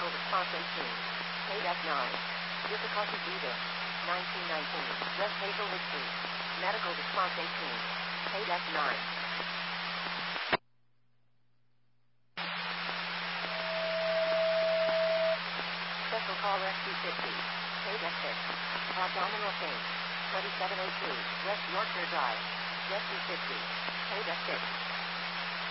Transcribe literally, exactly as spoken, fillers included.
Medical response eighteen. Paid F nine. Difficulty Edith. nineteen nineteen. West Hazelwood Street. Medical response eighteen. Paid F nine. Special call S two fifty. Paid F six. Abdominal pain. twenty-seven oh two. West Yorkshire Drive. Jet two fifty. Paid F six.